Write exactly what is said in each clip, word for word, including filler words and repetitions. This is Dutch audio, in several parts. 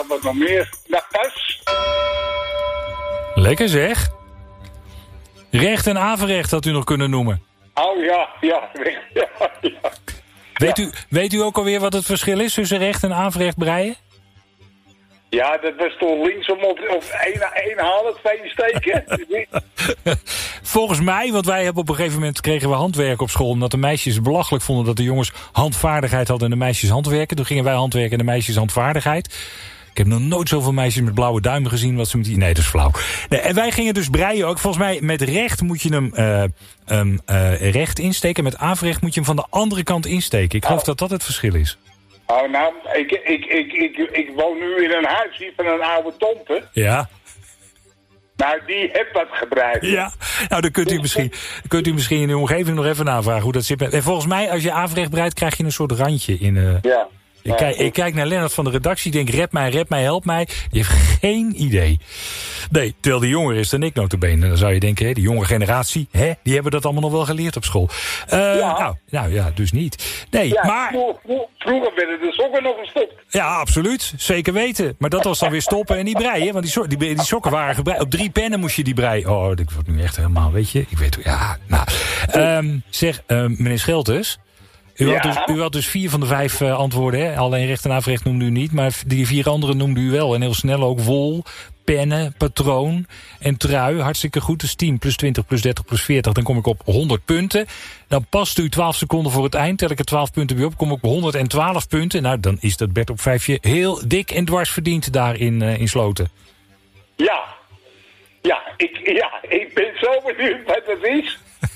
Wat nog meer? Nou, pas. Lekker zeg. Recht en averecht had u nog kunnen noemen. Oh ja, ja. ja, ja. Weet, u, weet u ook alweer wat het verschil is tussen recht en averecht breien? Ja, dat was toch linksom of, of één, één halen, twee steken. Volgens mij, want wij hebben op een gegeven moment kregen we handwerk op school, omdat de meisjes belachelijk vonden dat de jongens handvaardigheid hadden en de meisjes handwerken. Toen gingen wij handwerken en de meisjes handvaardigheid. Ik heb nog nooit zoveel meisjes met blauwe duimen gezien. Wat ze met die... Nee, dat is flauw. Nee, en wij gingen dus breien ook. Volgens mij met recht moet je hem uh, um, uh, recht insteken. Met averecht moet je hem van de andere kant insteken. Ik geloof oh. dat dat het verschil is. Oh, nou, ik, ik, ik, ik, ik woon nu in een huisje van een oude tante. Ja. Nou, die heeft dat gebruikt. Ja, nou dan kunt u, misschien, kunt u misschien in uw omgeving nog even navragen hoe dat zit. En volgens mij, als je averecht breidt, krijg je een soort randje in... Uh... Ja. Ik kijk, ik kijk naar Lennart van de redactie, denk red mij, red mij, help mij. Die heeft geen idee. Nee, terwijl die jonger is dan ik notabene. Dan zou je denken, hè, die jonge generatie, hè, die hebben dat allemaal nog wel geleerd op school. Uh, ja. Nou, nou ja, dus niet. Nee, ja, maar... Vroeger werden de sokken nog gestopt. Ja, absoluut. Zeker weten. Maar dat was dan weer stoppen en die breien. Want die, so die, die sokken waren gebreid. Op drie pennen moest je die breien. Oh, dat wordt nu echt helemaal, weet je. Ik weet hoe, ja, nou. Um, zeg, uh, meneer Schelters... U, ja. had dus, u had dus vier van de vijf uh, antwoorden. Hè? Alleen recht en averecht noemde u niet. Maar die vier andere noemde u wel. En heel snel ook wol, pennen, patroon en trui. Hartstikke goed. Dus tien plus twintig plus dertig plus veertig. Dan kom ik op honderd punten. Dan past u twaalf seconden voor het eind. Tel ik er twaalf punten bij op. Kom ik op honderdtwaalf punten. Nou, dan is dat Bert op vijfje heel dik en dwars verdiend daar in, uh, in Sloten. Ja. Ja ik, ja, ik ben zo benieuwd wat het is.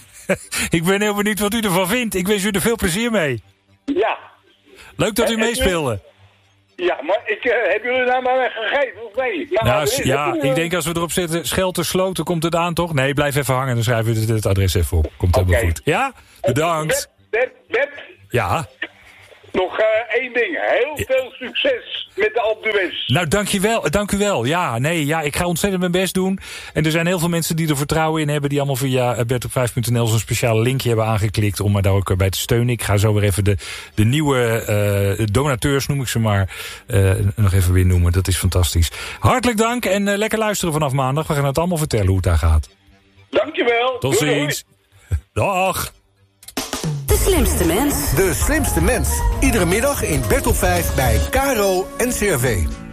Ik ben heel benieuwd wat u ervan vindt. Ik wens u er veel plezier mee. Ja. Leuk dat u meespeelde. Ja, maar ik uh, heb jullie nou maar gegeven, of nee? Nou, nou, is, ja, ik uh... denk als we erop zetten, Schelter Sloten, komt het aan, toch? Nee, blijf even hangen, dan schrijven we het, het adres even op. Komt helemaal okay. goed. Ja, bedankt. Bert, Bert, ja? Nog uh, één ding. Heel veel succes met de Alpe d'Huez. Nou, dankjewel. Dank u wel. Ja, nee, ja, ik ga ontzettend mijn best doen. En er zijn heel veel mensen die er vertrouwen in hebben, die allemaal via bert op vijf punt n l zo'n speciale linkje hebben aangeklikt om me daar ook bij te steunen. Ik ga zo weer even de, de nieuwe uh, donateurs, noem ik ze maar, uh, nog even weer noemen. Dat is fantastisch. Hartelijk dank en uh, lekker luisteren vanaf maandag. We gaan het allemaal vertellen hoe het daar gaat. Dankjewel. Tot ziens. Dag. De slimste mens. De slimste mens. Iedere middag in Bert op vijf bij K R O en C R V.